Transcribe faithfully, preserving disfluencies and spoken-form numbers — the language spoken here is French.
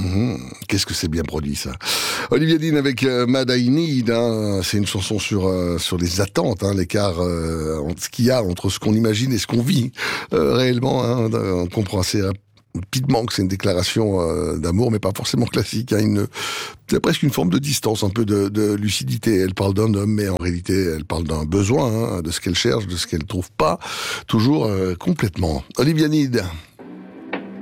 Mmh, qu'est-ce que c'est bien produit, ça. Olivia Dean avec euh, Mad I Need, hein, c'est une chanson sur euh, sur les attentes, hein, l'écart euh, entre ce qu'il y a entre ce qu'on imagine et ce qu'on vit euh, réellement. Hein, on comprend assez rapidement que c'est une déclaration euh, d'amour, mais pas forcément classique. Hein, une, c'est presque une forme de distance, un peu de, de lucidité. Elle parle d'un homme, mais en réalité, elle parle d'un besoin, hein, de ce qu'elle cherche, de ce qu'elle trouve pas, toujours euh, complètement. Olivia Dean.